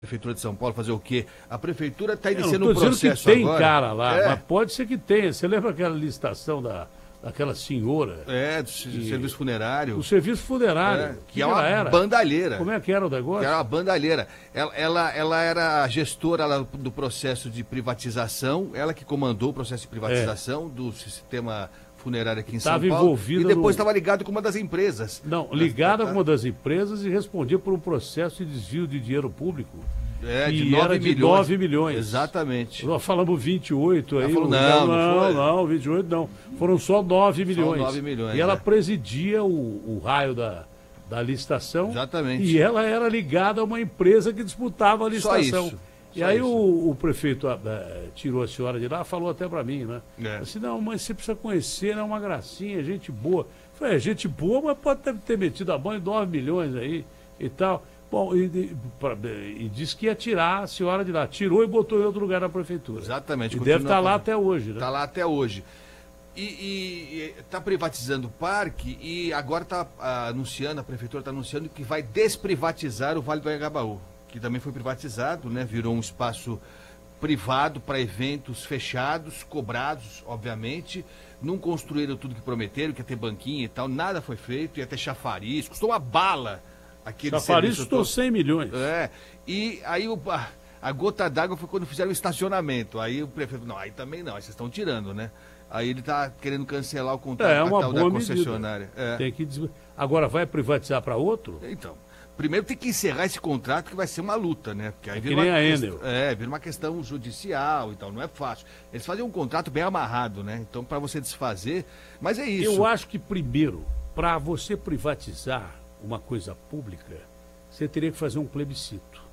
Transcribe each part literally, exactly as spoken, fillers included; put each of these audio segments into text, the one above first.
Prefeitura de São Paulo fazer o quê? A Prefeitura está Eu não iniciando tô um dizendo processo que tem agora. cara lá, é. mas pode ser que tenha. Você lembra aquela licitação da, daquela senhora? É, do e... serviço funerário. O serviço funerário. É, que, que é uma era? bandalheira. Como é que era o negócio? Que era uma bandalheira. Ela, ela, ela era a gestora ela, do processo de privatização, ela que comandou o processo de privatização é. do sistema funerário aqui em São Paulo. Estava envolvida. E depois estava no... ligado com uma das empresas. Não, ligada com uma das empresas e respondia por um processo de desvio de dinheiro público. É, de de nove milhões. nove milhões. Exatamente. Nós falamos vinte e oito aí. Falou, não, não, não, não, vinte e oito não. Foram só nove milhões. Só nove milhões. E ela é. presidia o, o raio da, da licitação. Exatamente. E ela era ligada a uma empresa que disputava a licitação. Só isso. E Só aí isso. O, o prefeito uh, tirou a senhora de lá, falou até para mim, né? É. Assim, não, mas você precisa conhecer, é uma gracinha, gente boa. Eu falei, é gente boa, mas pode ter, ter metido a mão em nove milhões aí e tal. Bom, e, e, pra, e disse que ia tirar a senhora de lá. Tirou e botou em outro lugar na prefeitura. Exatamente. E deve estar tá lá até hoje, né? Está lá até hoje. E está privatizando o parque e agora está anunciando, a prefeitura está anunciando que vai desprivatizar o Vale do Anhangabaú, que também foi privatizado, né? Virou um espaço privado para eventos fechados, cobrados, obviamente. Não construíram tudo que prometeram, que ia ter banquinha e tal, nada foi feito, ia ter chafariz, custou uma bala. Chafariz custou cem milhões. É, e aí o, a, a gota d'água foi quando fizeram o estacionamento. Aí o prefeito, não, aí também não, aí vocês estão tirando, né? Aí ele está querendo cancelar o contrato é, uma tal boa da concessionária. É. Tem que des... Agora vai privatizar para outro? Então, primeiro tem que encerrar esse contrato que vai ser uma luta, né? Porque aí é vira que nem uma a quest... Enel. É, vira uma questão judicial e tal, não é fácil. Eles fazem um contrato bem amarrado, né? Então, para você desfazer, mas é isso. Eu acho que primeiro, para você privatizar uma coisa pública, você teria que fazer um plebiscito.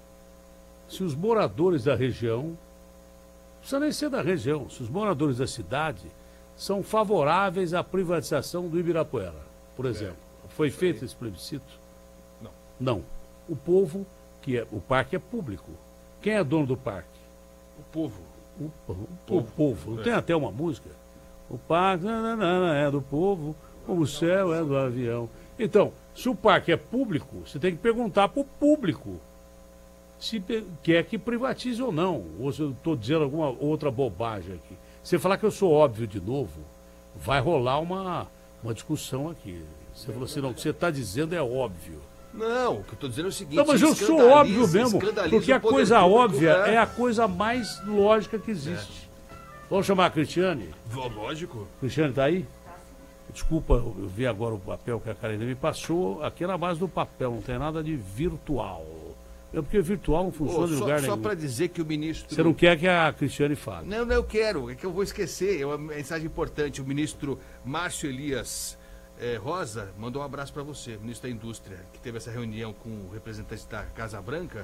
Se os moradores da região, não precisa nem ser da região, se os moradores da cidade são favoráveis à privatização do Ibirapuera, por exemplo. É, Foi feito aí. esse plebiscito? Não. Não. O povo, que é, o parque é público. Quem é dono do parque? O povo. O, o, o povo. povo. Não é. Tem até uma música? O parque é do povo, o céu é do avião. Então, se o parque é público, você tem que perguntar para o público se quer que privatize ou não. Ou se eu estou dizendo alguma outra bobagem aqui. Se falar que eu sou óbvio de novo, vai rolar uma, uma discussão aqui. Você falou assim, não, o que você está dizendo é óbvio. Não, o que eu estou dizendo é o seguinte... Não, mas eu sou óbvio mesmo, porque a coisa óbvia é. é a coisa mais lógica que existe. É. Vamos chamar a Cristiane? Lógico. Cristiane está aí? Desculpa, eu vi agora o papel que a Karina me passou. Aqui é na base do papel, não tem nada de virtual. É porque virtual não funciona oh, só, em lugar nenhum. Só para dizer que o ministro... Você não quer que a Cristiane fale? Não, não, eu quero. É que eu vou esquecer. É uma mensagem importante. O ministro Márcio Elias eh, Rosa mandou um abraço para você, ministro da Indústria, que teve essa reunião com o representante da Casa Branca.